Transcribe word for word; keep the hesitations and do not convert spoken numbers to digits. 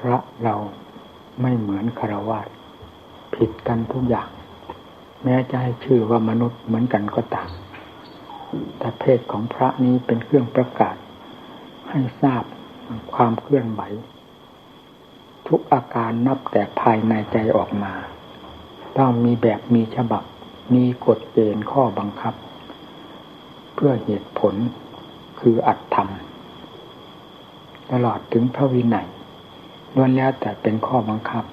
ระเราไม่เหมือนฆราวาสผิดกันทุกอย่างแม้จะให้ชื่อว่ามนุษย์เหมือนกันก็ตามแต่เพศของพระนี้เป็นเครื่องประกาศให้ทราบความเคลื่อนไหวทุกอาการนับแต่ภายในใจออกมาต้องมีแบบมีฉบับมีกฎเกณฑ์ข้อบังคับเพื่อเหตุผลคืออัตธรรมตลอดถึงพระวินัยล้วนแล้วแต่เป็นข้อบังคับ